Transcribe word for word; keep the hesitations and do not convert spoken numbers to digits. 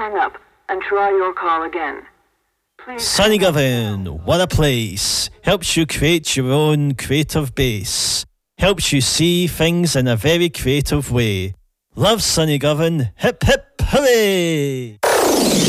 hang up and try your call again. Please. Sunnygovern, what a place. Helps you create your own creative base. Helps you see things in a very creative way. Love Sunnygovern, hip hip hooray!